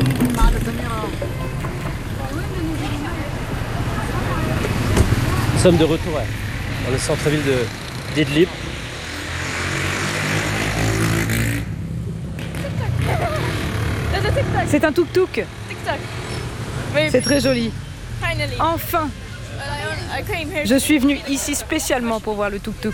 Nous sommes de retour dans le centre-ville d'Idlib. C'est un tuk-tuk. C'est très joli. Enfin! Je suis venue ici spécialement pour voir le tuk-tuk.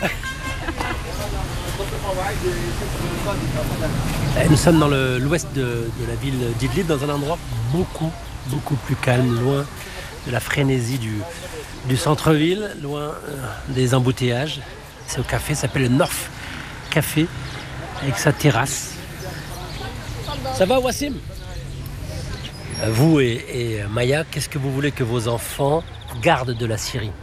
Nous sommes dans l'ouest de la ville d'Idlib, dans un endroit beaucoup plus calme, loin de la frénésie du centre-ville, loin des embouteillages. C'est au café, ça s'appelle le North Café, avec sa terrasse. Ça va, Wassim? Vous et Maya, qu'est-ce que vous voulez que vos enfants gardent de la Syrie?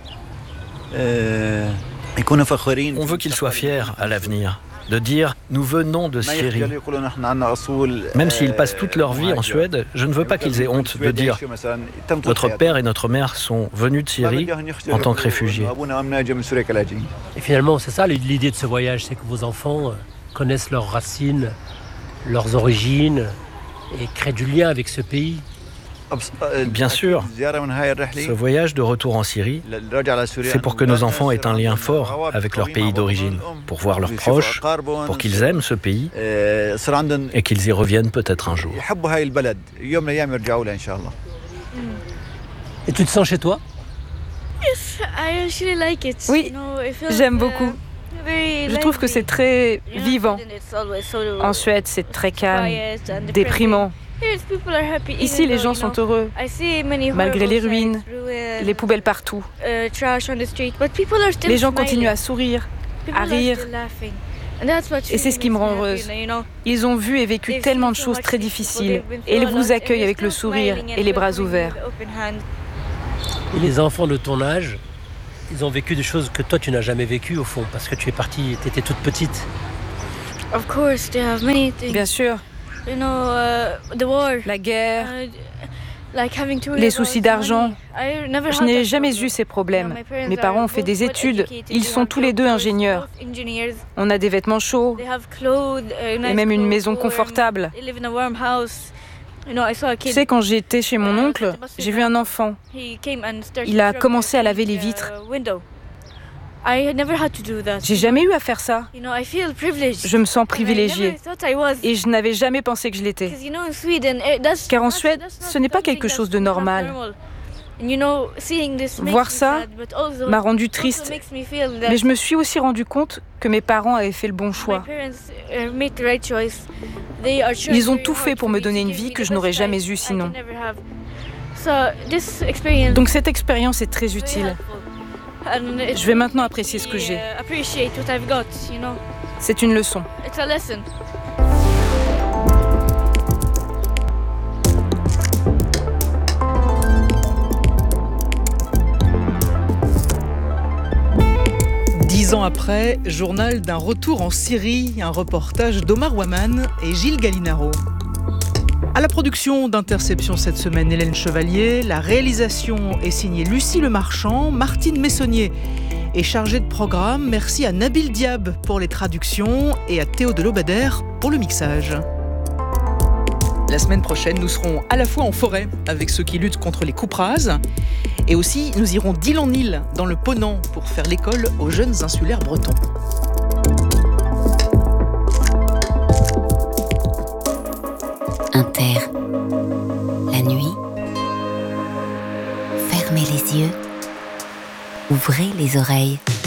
On veut qu'ils soient fiers à l'avenir, de dire « nous venons de Syrie ». Même s'ils passent toute leur vie en Suède, je ne veux pas qu'ils aient honte de dire « notre père et notre mère sont venus de Syrie en tant que réfugiés ». Et finalement, c'est ça l'idée de ce voyage, c'est que vos enfants connaissent leurs racines, leurs origines et créent du lien avec ce pays. Bien sûr, ce voyage de retour en Syrie, c'est pour que nos enfants aient un lien fort avec leur pays d'origine, pour voir leurs proches, pour qu'ils aiment ce pays et qu'ils y reviennent peut-être un jour. Et tu te sens chez toi? Oui, j'aime beaucoup. Je trouve que c'est très vivant. En Suède, c'est très calme, déprimant. Ici, les gens sont heureux, malgré les ruines, les poubelles partout. Les gens continuent à sourire, à rire. Et c'est ce qui me rend heureuse. Ils ont vu et vécu tellement de choses très difficiles et ils vous accueillent avec le sourire et les bras ouverts. Et les enfants de ton âge, ils ont vécu des choses que toi tu n'as jamais vécues au fond, parce que tu es partie, tu étais toute petite. Bien sûr. La guerre, les soucis d'argent. Je n'ai jamais eu ces problèmes. Mes parents ont fait des études. Ils sont tous les deux ingénieurs. On a des vêtements chauds et même une maison confortable. Tu sais, quand j'étais chez mon oncle, j'ai vu un enfant. Il a commencé à laver les vitres. J'ai jamais eu à faire ça. Je me sens privilégiée et je n'avais jamais pensé que je l'étais. Car en Suède, ce n'est pas quelque chose de normal. Voir ça m'a rendue triste, mais je me suis aussi rendu compte que mes parents avaient fait le bon choix. Ils ont tout fait pour me donner une vie que je n'aurais jamais eue sinon. Donc cette expérience est très utile. Je vais maintenant apprécier ce que j'ai. C'est une leçon. 10 ans après, journal d'un retour en Syrie, un reportage d'Omar Waman et Gilles Gallinaro. À la production d'Interception cette semaine, Hélène Chevalier. La réalisation est signée Lucie Lemarchand. Martine Messonnier est chargée de programme. Merci à Nabil Diab pour les traductions et à Théo Delobader pour le mixage. La semaine prochaine, nous serons à la fois en forêt avec ceux qui luttent contre les coupes rases et aussi nous irons d'île en île dans le Ponant pour faire l'école aux jeunes insulaires bretons. Inter, la nuit, fermez les yeux, ouvrez les oreilles.